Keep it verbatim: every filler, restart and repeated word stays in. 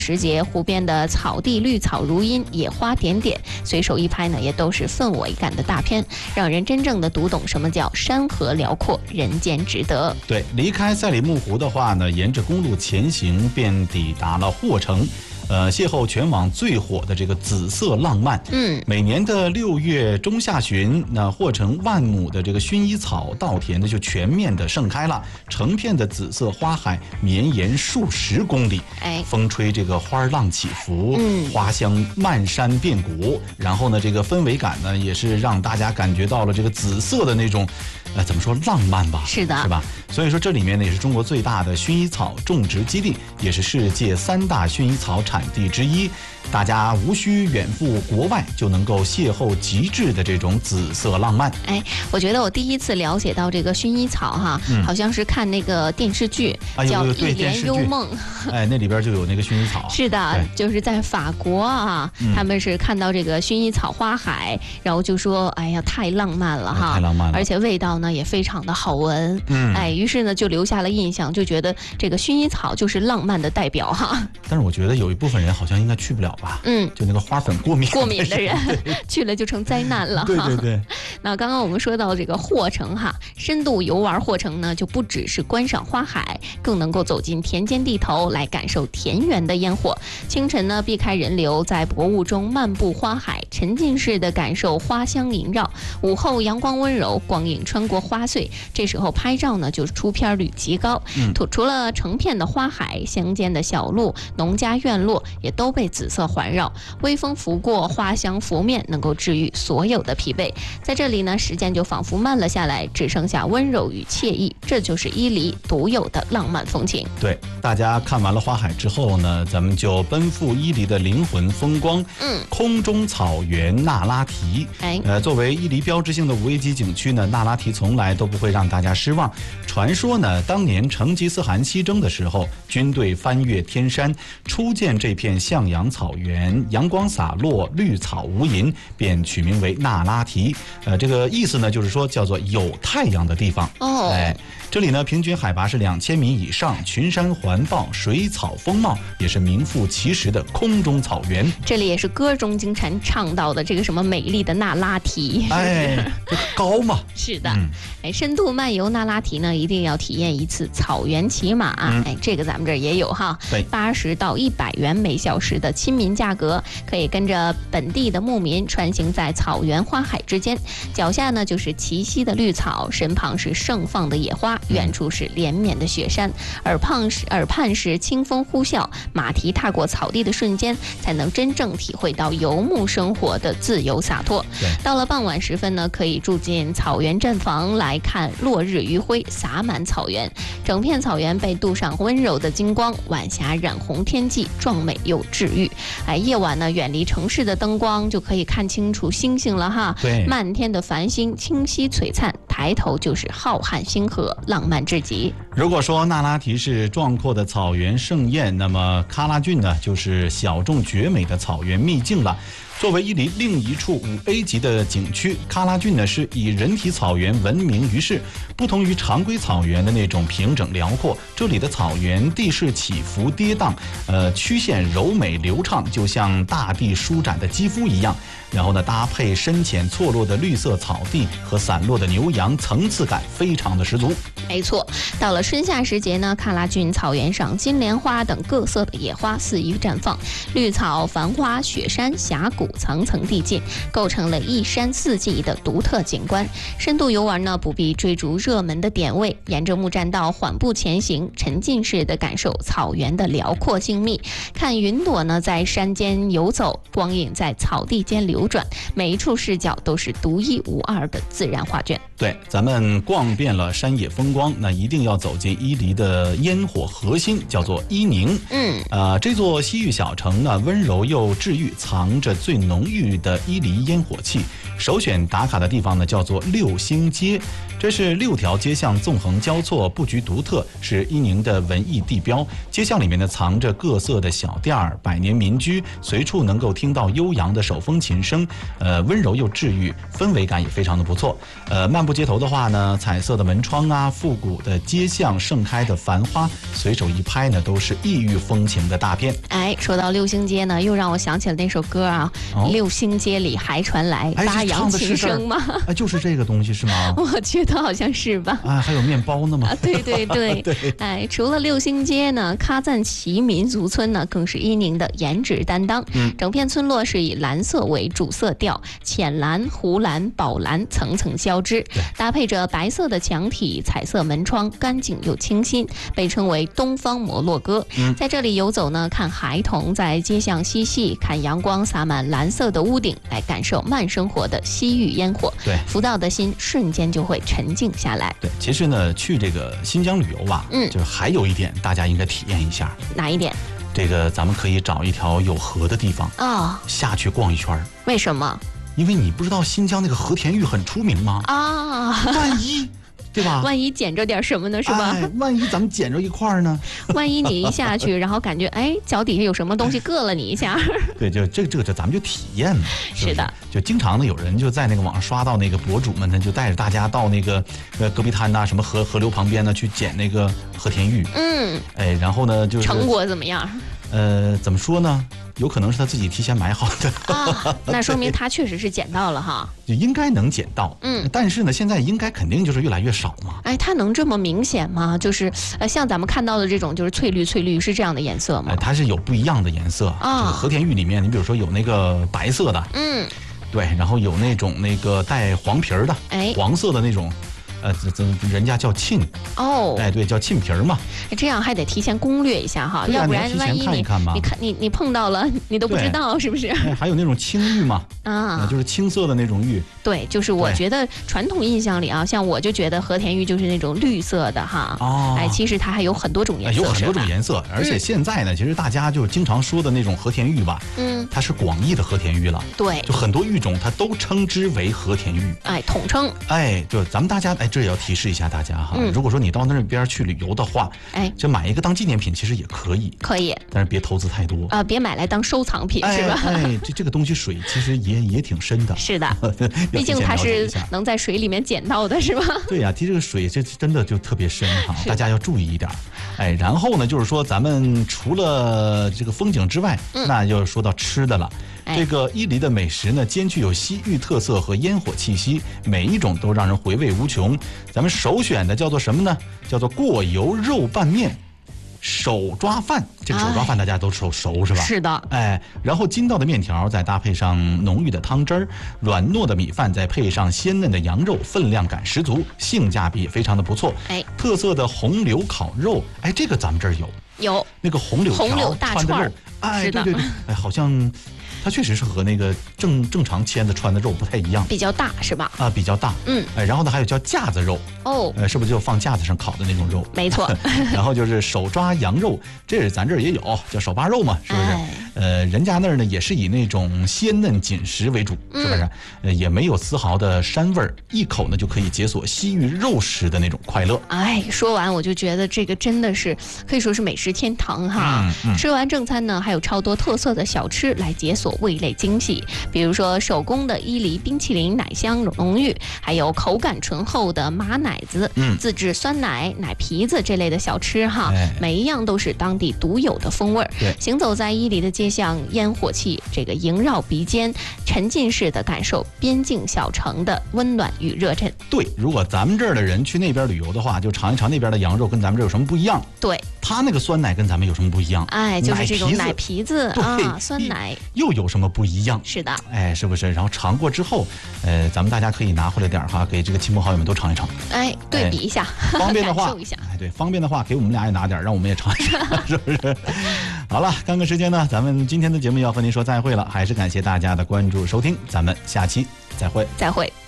时节，湖边的草地绿草如茵，野花点点，随手一拍呢，也都是氛围感的大片，让人真正的读懂什么叫山河辽阔，人间值得。 对，离开赛里木湖的话呢，沿着公路前行，便抵达了霍城。呃，邂逅全网最火的这个紫色浪漫。 嗯， 每年的六月中下旬，那霍城万亩的这个薰衣草稻田呢，就全面的盛开了，成片的紫色花海绵延数十公里。 哎， 风吹这个花浪起伏， 嗯， 花香漫山遍谷。然后呢，这个氛围感呢，也是让大家感觉到了这个紫色的那种，呃，怎么说浪漫吧？ 是的， 是吧？所以说这里面呢，也是中国最大的薰衣草种植基地，也是世界三大薰衣草产地之一。大家无需远赴国外，就能够邂逅极致的这种紫色浪漫。 哎，我觉得我第一次了解到这个薰衣草哈，嗯、好像是看那个电视剧、 啊、 叫《一帘幽梦》。 哎，那里边就有那个薰衣草。 是的，就是在法国啊、嗯，他们是看到这个薰衣草花海，然后就说：“哎呀，太浪漫了哈， 太浪漫了， 而且味道呢也非常的好闻。” 嗯， 哎，于是呢就留下了印象，就觉得这个薰衣草就是浪漫的代表哈。 但是我觉得有一部分人好像应该去不了吧？ 嗯， 就那个花粉过敏过敏的人去了就成灾难了哈。 对对对。 那刚刚我们说到这个霍城哈，深度游玩霍城呢，就不只是观赏花海，更能够走进田间地头来感受田园的烟火。清晨呢，避开人流，在薄雾中漫步花海，沉浸式的感受花香萦绕。午后阳光温柔，光影穿过花穗，这时候拍照呢，就是出片率极高。 嗯， 除了成片的花海，乡间的小路、农家院落也都被紫色环绕。微风拂过，花香拂面，能够治愈所有的疲惫。在这里呢，时间就仿佛慢了下来，只剩下温柔与惬意，这就是伊犁独有的浪漫风情。 对，大家看完了花海之后呢，咱们就奔赴伊犁的灵魂风光， 嗯， 空中草原那拉提。 哎， 呃，作为伊犁标志性的五 A 级景区呢，那拉提从来都不会让大家失望。传说呢，当年成吉思汗西征的时候，军队翻越天山，初见这片向阳草原，阳光洒落，绿草无垠，便取名为那拉提。呃，这个意思呢，就是说叫做有太阳的地方。 哦， 哎，这里呢，平均海拔是两千米以上，群山环抱，水草丰茂，也是名副其实的空中草原。 这里也是歌中经常唱到的这个什么美丽的那拉提。 哎，高嘛。 是的，嗯、哎，深度漫游那拉提呢，一定要体验一次草原骑马。嗯、哎，这个咱们这儿也有哈。 对， 八十到一百元每小时的亲民价格，可以跟着本地的牧民穿行在草原花海之间，脚下呢就是齐膝的绿草，身旁是盛放的野花，远处是连绵的雪山，耳旁是耳畔是清风呼啸，马蹄踏过草地的瞬间，才能真正体会到游牧生活的自由洒脱。到了傍晚时分呢，可以住进草原阵房来看落日余晖洒满草原，整片草原被镀上温柔的金光，晚霞染红天际，壮美又治愈。哎，夜晚呢，远离城市的灯光，就可以看清楚星星了哈。 对， 漫天的繁星清晰璀璨，抬头就是浩瀚星河，浪漫至极。 如果说那拉提是壮阔的草原盛宴，那么喀拉峻呢，就是小众绝美的草原秘境了。作为伊犁另一处五 A 级的景区，喀拉峻呢是以人体草原闻名于世。不同于常规草原的那种平整辽阔，这里的草原地势起伏跌宕，呃，曲线柔美流畅，就像大地舒展的肌肤一样。然后呢，搭配深浅错落的绿色草地和散落的牛羊，层次感非常的十足。 没错，到了春夏时节呢，喀拉峻草原上金莲花等各色的野花肆意绽放，绿草繁花，雪山峡谷层层递进，构成了一山四季的独特景观。深度游玩呢，不必追逐热门的点位，沿着木栈道缓步前行，沉浸式的感受草原的辽阔静谧，看云朵呢在山间游走，光影在草地间流转，每一处视角都是独一无二的自然画卷。 对，咱们逛遍了山野风光，那一定要走进伊犁的烟火核心，叫做伊宁。 嗯， 呃，这座西域小城呢，温柔又治愈，藏着最浓郁的伊犁烟火气。首选打卡的地方呢，叫做六星街。这是六条街巷纵横交错，布局独特，是伊宁的文艺地标。街巷里面呢，藏着各色的小店儿，百年民居，随处能够听到悠扬的手风琴声，呃，温柔又治愈，氛围感也非常的不错。呃，漫步步街头的话呢，彩色的门窗啊，复古的街巷，盛开的繁花，随手一拍呢，都是异域风情的大片。 哎，说到六星街呢，又让我想起了那首歌啊，哦、六星街里还传来八扬琴声吗？ 哎，就是这个东西是吗？ 我觉得好像是吧。 啊，还有面包呢吗？ 啊，对对对对。哎，除了六星街呢，喀赞其民族村呢，更是伊宁的颜值担当。嗯，整片村落是以蓝色为主色调，浅蓝、湖蓝、宝蓝层层交织，搭配着白色的墙体、彩色门窗，干净又清新，被称为东方摩洛哥。嗯，在这里游走呢，看孩童在街巷嬉戏，看阳光洒满蓝色的屋顶，来感受慢生活的西域烟火。 对， 浮躁的心瞬间就会沉静下来。 对，其实呢，去这个新疆旅游吧，嗯，就是还有一点大家应该体验一下。 哪一点？ 这个咱们可以找一条有河的地方啊、哦，下去逛一圈。 为什么？ 因为你不知道新疆那个和田玉很出名吗？ 啊， 万一。对吧？ 万一捡着点什么呢？是吧？ 哎、万一咱们捡着一块呢？ 万一你一下去，然后感觉哎脚底下有什么东西硌了你一下。 对，就这个这个，咱们就体验嘛。 是, 是的， 就经常呢，有人就在那个网上刷到那个博主们呢，就带着大家到那个呃戈壁滩呐、什么河河流旁边呢，去捡那个和田玉。嗯。哎，然后呢，就是成果怎么样？ 呃，怎么说呢？有可能是他自己提前买好的啊，那说明他确实是捡到了哈， 就应该能捡到。嗯，但是呢，现在应该肯定就是越来越少嘛。 哎，它能这么明显吗？就是呃，像咱们看到的这种，就是翠绿翠绿，是这样的颜色吗？ 哎，它是有不一样的颜色啊。这个和田玉里面，你比如说有那个白色的，嗯，对，然后有那种那个带黄皮儿的，哎，黄色的那种。呃，怎人家叫沁哦， 哎，对，叫沁皮儿嘛。 这样还得提前攻略一下哈， 啊、 要不然万一你看一看你看你你碰到了，你都不知道是不是？ 哎、还有那种青玉嘛，啊，就是青色的那种玉。 对，就是我觉得传统印象里啊，像我就觉得和田玉就是那种绿色的哈。哦，哎，其实它还有很多种颜色， 有很多种颜色，而且现在呢，嗯、其实大家就经常说的那种和田玉吧，嗯，它是广义的和田玉了。 对， 就很多玉种它都称之为和田玉。 哎，统称。 哎，就咱们大家哎，这也要提示一下大家哈。嗯、如果说你到那边去旅游的话，哎，就买一个当纪念品其实也可以， 可以， 但是别投资太多啊、呃，别买来当收藏品、 哎、 是吧？ 哎，这这个东西水其实也也挺深的。 是的，毕竟它是能在水里面捡到的，是吧？ 对呀、啊，其实这个水这真的就特别深哈，大家要注意一点。哎，然后呢，就是说咱们除了这个风景之外，嗯、那就说到吃的了。哎、这个伊犁的美食呢，兼具有西域特色和烟火气息，每一种都让人回味无穷。咱们首选的叫做什么呢？叫做过油肉拌面。手抓饭，这个手抓饭大家都熟熟是吧？ 是的， 哎，然后筋道的面条再搭配上浓郁的汤汁儿，软糯的米饭再配上鲜嫩的羊肉，分量感十足，性价比非常的不错。哎，特色的红柳烤肉，哎，这个咱们这儿有有那个红柳红柳大串儿， 哎，对对对，哎，好像。它确实是和那个正正常签子穿的肉不太一样， 比较大是吧？ 啊，比较大，嗯，哎，然后呢还有叫架子肉，哦，呃，是不是就放架子上烤的那种肉？ 没错。 然后就是手抓羊肉，这是咱这儿也有，叫手扒肉嘛，是不是？哎、呃，人家那儿呢也是以那种鲜嫩紧实为主，是不是？嗯、呃，也没有丝毫的膻味儿，一口呢就可以解锁西域肉食的那种快乐。 哎，说完我就觉得这个真的是可以说是美食天堂哈。嗯嗯、吃完正餐呢，还有超多特色的小吃来解锁味蕾惊喜，比如说手工的伊犁冰淇淋，奶香浓郁，还有口感醇厚的马奶子，嗯，自制酸奶、奶皮子这类的小吃哈，哎、每一样都是当地独有的风味。行走在伊犁的街巷，烟火气这个萦绕鼻尖，沉浸式的感受边境小城的温暖与热忱。 对，如果咱们这儿的人去那边旅游的话，就尝一尝那边的羊肉跟咱们这有什么不一样。 对， 他那个酸奶跟咱们有什么不一样？ 哎，就是这种奶皮子啊，酸奶又有什么不一样？ 是的， 哎，是不是？然后尝过之后，呃，咱们大家可以拿回来点哈，给这个亲朋好友们都尝一尝。 哎，对比一下， 哎、方便的话， 感受一下。 哎，对，方便的话，给我们俩也拿点，让我们也尝一尝，是不是？好了，看看时间呢，咱们今天的节目要和您说再会了，还是感谢大家的关注收听，咱们下期再会， 再会。